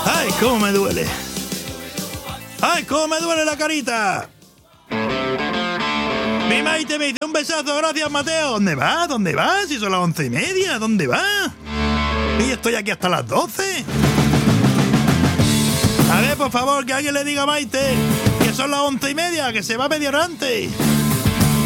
¡Ay, cómo me duele! ¡Ay, cómo me duele la carita! Mi Maite me dice un besazo, gracias Mateo. ¿Dónde vas? ¿Dónde vas? Si son las 11:30, ¿dónde vas? Y estoy aquí hasta las 12. A ver, por favor, que alguien le diga a Maite que son las 11:30, que se va media hora antes.